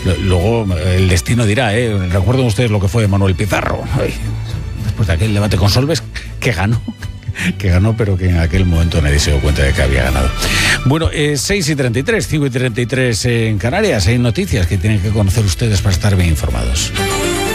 Luego el destino dirá, recuerden ustedes lo que fue Manuel Pizarro. Ay, después de aquel debate con Solves, que ganó, pero que en aquel momento nadie se dio cuenta de que había ganado. Bueno, 6:33, 5:33 en Canarias. Hay noticias que tienen que conocer ustedes para estar bien informados.